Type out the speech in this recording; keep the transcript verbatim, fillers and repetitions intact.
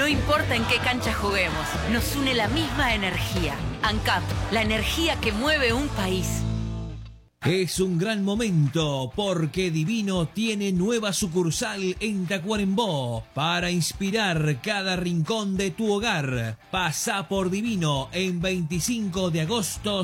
importa en qué cancha juguemos, nos une la misma energía. ANCAP, la energía que mueve un país. Es un gran momento porque Divino tiene nueva sucursal en Tacuarembó para inspirar cada rincón de tu hogar. Pasá por Divino en veinticinco de agosto